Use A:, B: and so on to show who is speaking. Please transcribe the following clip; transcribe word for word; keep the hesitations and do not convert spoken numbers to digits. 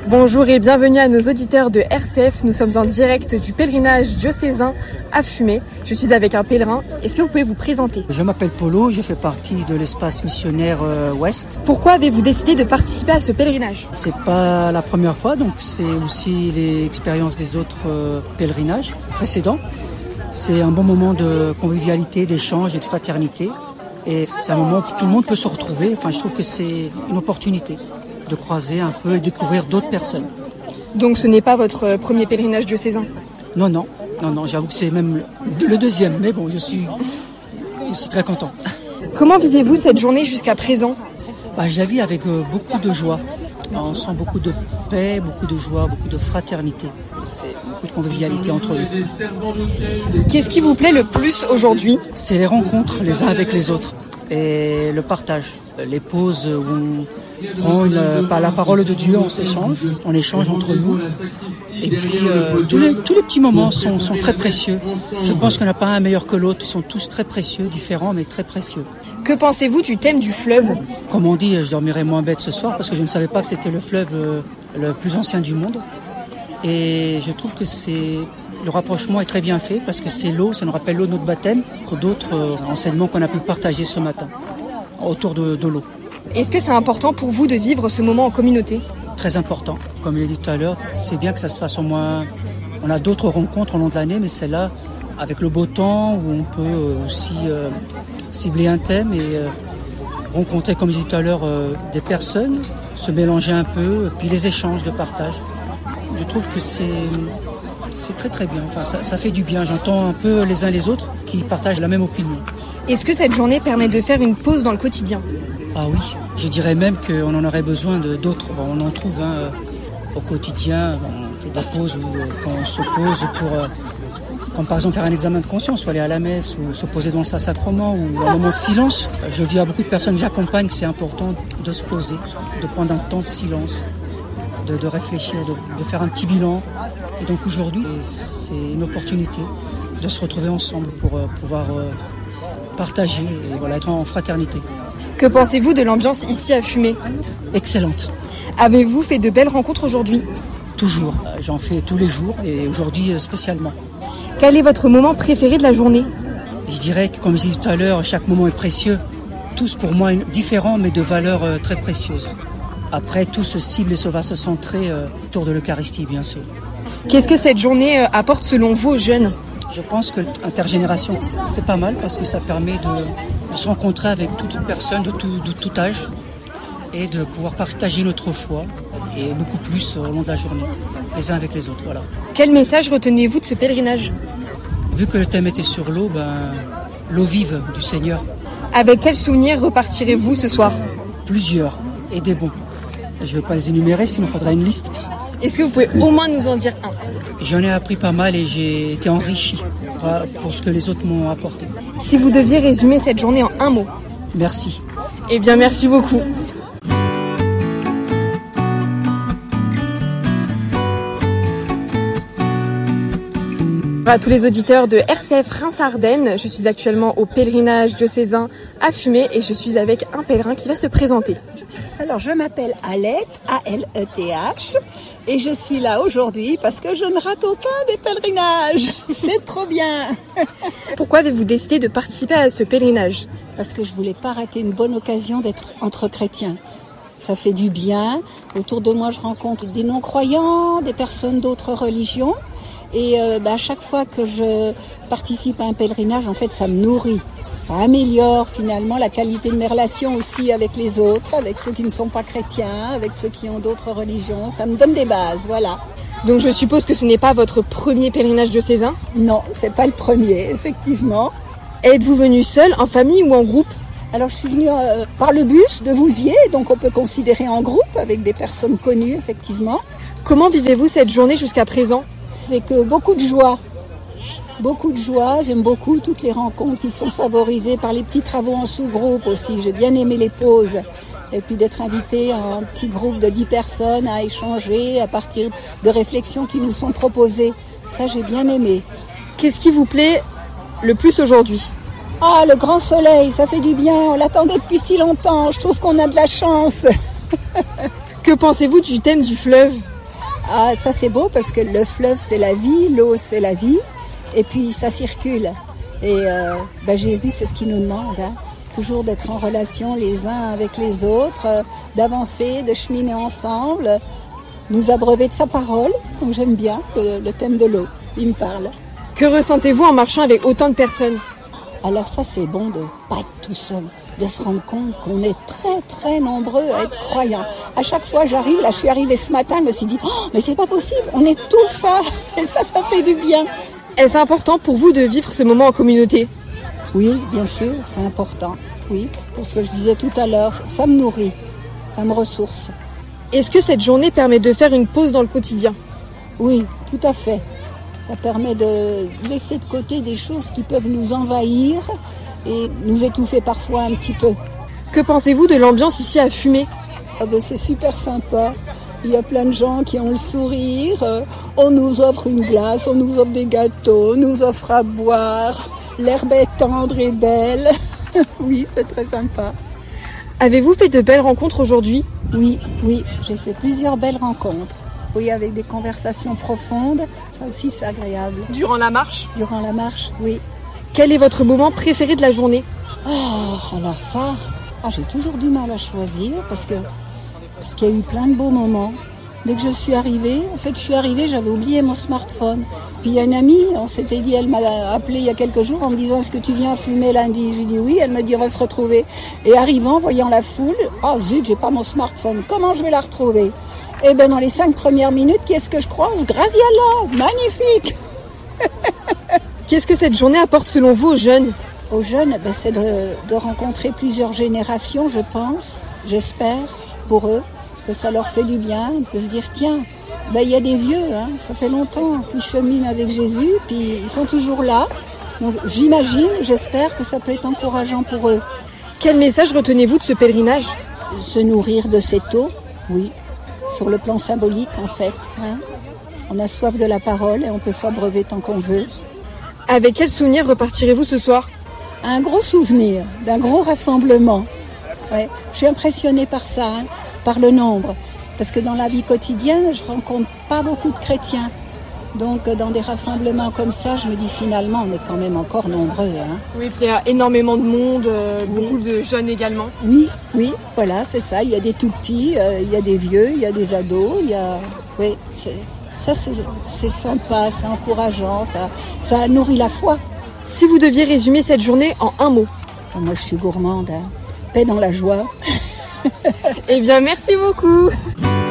A: Bonjour et bienvenue à nos auditeurs de R C F. Nous sommes en direct du pèlerinage diocésain à Fumé. Je suis avec un pèlerin. Est-ce que vous pouvez vous présenter ?
B: Je m'appelle Polo, je fais partie de l'espace missionnaire euh, Ouest.
A: Pourquoi avez-vous décidé de participer à ce pèlerinage ?
B: C'est pas la première fois, donc c'est aussi l'expérience des autres euh, pèlerinages précédents. C'est un bon moment de convivialité, d'échange et de fraternité. Et c'est un moment où tout le monde peut se retrouver. Enfin, je trouve que c'est une opportunité de croiser un peu et découvrir d'autres personnes.
A: Donc ce n'est pas votre premier pèlerinage diocésain ?
B: Non, non, non, non, j'avoue que c'est même le deuxième, mais bon, je suis, je suis très content.
A: Comment vivez-vous cette journée jusqu'à présent ?
B: Bah, je la vis avec euh, beaucoup de joie. On sent beaucoup de paix, beaucoup de joie, beaucoup de fraternité. C'est beaucoup de convivialité entre nous.
A: Qu'est-ce qui vous plaît le plus aujourd'hui ?
B: C'est les rencontres les uns avec les autres et le partage. Les pauses où on prend une, par la parole de Dieu, on s'échange, on échange entre nous. Et puis euh, tous, les, tous les petits moments sont, sont très précieux. Je pense qu'on n'a pas un meilleur que l'autre. Ils sont tous très précieux, différents mais très précieux.
A: Que pensez-vous du thème du fleuve ?
B: Comme on dit, je dormirai moins bête ce soir parce que je ne savais pas que c'était le fleuve euh, le plus ancien du monde. Et je trouve que c'est le rapprochement est très bien fait parce que c'est l'eau, ça nous rappelle l'eau de notre baptême, que d'autres euh, enseignements qu'on a pu partager ce matin autour de, de l'eau.
A: Est-ce que c'est important pour vous de vivre ce moment en communauté ?
B: Très important. Comme je l'ai dit tout à l'heure, c'est bien que ça se fasse au moins... On a d'autres rencontres au long de l'année, mais celle-là, avec le beau temps, où on peut aussi euh, cibler un thème et euh, rencontrer, comme je l'ai dit tout à l'heure, euh, des personnes, se mélanger un peu, et puis les échanges de partage. Je trouve que c'est, c'est très très bien. Enfin, ça, ça fait du bien. J'entends un peu les uns les autres qui partagent la même opinion.
A: Est-ce que cette journée permet de faire une pause dans le quotidien ?
B: Ah oui, je dirais même qu'on en aurait besoin de, d'autres. Bon, on en trouve hein, au quotidien. On fait des pauses où, quand on se pose pour, euh, comme par exemple faire un examen de conscience, ou aller à la messe, ou se poser dans le Saint-Sacrement, ou un moment de silence. Je dis à beaucoup de personnes que j'accompagne que c'est important de se poser, de prendre un temps de silence, de, de réfléchir, de, de faire un petit bilan. Et donc aujourd'hui, c'est une opportunité de se retrouver ensemble pour euh, pouvoir euh, partager et voilà, être en fraternité.
A: Que pensez-vous de l'ambiance ici à Fumé ?
B: Excellente.
A: Avez-vous fait de belles rencontres aujourd'hui ?
B: Toujours. J'en fais tous les jours et aujourd'hui spécialement.
A: Quel est votre moment préféré de la journée ?
B: Je dirais que, comme je disais tout à l'heure, chaque moment est précieux. Tous pour moi différents mais de valeurs très précieuses. Après, tout se cible et se va se centrer autour de l'Eucharistie, bien sûr.
A: Qu'est-ce que cette journée apporte selon vous aux jeunes ?
B: Je pense que l'intergénération, c'est pas mal parce que ça permet de, de se rencontrer avec toute personne de tout, de tout âge et de pouvoir partager notre foi et beaucoup plus au long de la journée, les uns avec les autres. Voilà.
A: Quel message retenez-vous de ce pèlerinage ?
B: Vu que le thème était sur l'eau, ben, l'eau vive du Seigneur.
A: Avec quels souvenirs repartirez-vous ce soir ?
B: Plusieurs et des bons. Je ne vais pas les énumérer, sinon il faudra une liste.
A: Est-ce que vous pouvez au moins nous en dire un ?
B: J'en ai appris pas mal et j'ai été enrichi pour ce que les autres m'ont apporté.
A: Si vous deviez résumer cette journée en un mot ?
B: Merci.
A: Eh bien, merci beaucoup. À tous les auditeurs de R C F Reims-Ardennes, je suis actuellement au pèlerinage diocésain à Fumé et je suis avec un pèlerin qui va se présenter.
C: Alors, je m'appelle Alette, A L E T H, et je suis là aujourd'hui parce que je ne rate aucun des pèlerinages. C'est trop bien.
A: Pourquoi avez-vous décidé de participer à ce pèlerinage ?
C: Parce que je voulais pas rater une bonne occasion d'être entre chrétiens. Ça fait du bien. Autour de moi, je rencontre des non-croyants, des personnes d'autres religions. Et euh, bah, à chaque fois que je participe à un pèlerinage, en fait, ça me nourrit. Ça améliore finalement la qualité de mes relations aussi avec les autres, avec ceux qui ne sont pas chrétiens, avec ceux qui ont d'autres religions. Ça me donne des bases, voilà.
A: Donc je suppose que ce n'est pas votre premier pèlerinage diocésain ?
C: Non, c'est pas le premier, effectivement.
A: Êtes-vous venu seul, en famille ou en groupe ?
C: Alors je suis venue euh, par le bus de Vouziers, donc on peut considérer en groupe avec des personnes connues, effectivement.
A: Comment vivez-vous cette journée jusqu'à présent ?
C: Avec euh, beaucoup de joie. Beaucoup de joie, j'aime beaucoup toutes les rencontres qui sont favorisées par les petits travaux en sous-groupe aussi. J'ai bien aimé les pauses. Et puis d'être invité à un petit groupe de dix personnes à échanger à partir de réflexions qui nous sont proposées. Ça, j'ai bien aimé.
A: Qu'est-ce qui vous plaît le plus aujourd'hui ?
C: Ah, le grand soleil, ça fait du bien. On l'attendait depuis si longtemps. Je trouve qu'on a de la chance.
A: Que pensez-vous du thème du fleuve ?
C: Ah, ça c'est beau parce que le fleuve c'est la vie, l'eau c'est la vie, et puis ça circule. Et euh, ben Jésus c'est ce qu'il nous demande, hein. Toujours d'être en relation les uns avec les autres, euh, d'avancer, de cheminer ensemble, nous abreuver de sa parole, donc j'aime bien le, le thème de l'eau, il me parle.
A: Que ressentez-vous en marchant avec autant de personnes ?
C: Alors ça c'est bon de pas être tout seul, de se rendre compte qu'on est très très nombreux à être croyants. À chaque fois j'arrive, là je suis arrivée ce matin, je me suis dit oh, mais c'est pas possible, on est tous ça, et ça ça fait du bien.
A: Est-ce important pour vous de vivre ce moment en communauté ?
C: Oui, bien sûr, c'est important. Oui, pour ce que je disais tout à l'heure, ça me nourrit, ça me ressource.
A: Est-ce que cette journée permet de faire une pause dans le quotidien ?
C: Oui, tout à fait. Ça permet de laisser de côté des choses qui peuvent nous envahir et nous étouffer parfois un petit peu.
A: Que pensez-vous de l'ambiance ici à Fumé ?
C: Ah ben c'est super sympa. Il y a plein de gens qui ont le sourire. On nous offre une glace, on nous offre des gâteaux, on nous offre à boire. L'herbe est tendre et belle. Oui, c'est très sympa.
A: Avez-vous fait de belles rencontres aujourd'hui ?
C: Oui, oui, j'ai fait plusieurs belles rencontres. Oui, avec des conversations profondes. Ça aussi, c'est agréable.
A: Durant la marche ?
C: Durant la marche, oui.
A: Quel est votre moment préféré de la journée ?
C: Oh, alors ça, ah, j'ai toujours du mal à choisir parce que parce qu'il y a eu plein de beaux moments. Dès que je suis arrivée, en fait, je suis arrivée, j'avais oublié mon smartphone. Puis il y a une amie, on s'était dit, elle m'a appelé il y a quelques jours en me disant, est-ce que tu viens fumer lundi ? Je lui dis oui, elle me dit, on va se retrouver. Et arrivant, voyant la foule, oh zut, j'ai pas mon smartphone, comment je vais la retrouver ? Eh ben dans les cinq premières minutes, qui est-ce que je croise ? Graziella, magnifique.
A: Qu'est-ce que cette journée apporte selon vous aux jeunes ?
C: Aux jeunes, ben, c'est de, de rencontrer plusieurs générations, je pense, j'espère, pour eux, que ça leur fait du bien, de se dire, tiens, ben, il y a des vieux, hein, ça fait longtemps qu'ils cheminent avec Jésus, puis ils sont toujours là. Donc j'imagine, j'espère que ça peut être encourageant pour eux.
A: Quel message retenez-vous de ce pèlerinage ?
C: Se nourrir de cette eau, oui, sur le plan symbolique en fait. Hein. On a soif de la parole et on peut s'abreuver tant qu'on veut.
A: Avec quel souvenir repartirez-vous ce soir ?
C: Un gros souvenir d'un gros rassemblement. Ouais, je suis impressionnée par ça, hein, par le nombre. Parce que dans la vie quotidienne, je rencontre pas beaucoup de chrétiens. Donc dans des rassemblements comme ça, je me dis finalement, on est quand même encore nombreux. Hein.
A: Oui, puis il y a énormément de monde, euh, beaucoup de jeunes également.
C: Oui, oui, voilà, c'est ça. Il y a des tout petits, euh, il y a des vieux, il y a des ados, il y a... Oui, c'est... ça c'est, c'est sympa, c'est encourageant, ça, ça nourrit la foi.
A: Si vous deviez résumer cette journée en un mot ?
C: Moi je suis gourmande, hein. Paix dans la joie.
A: Eh bien merci beaucoup.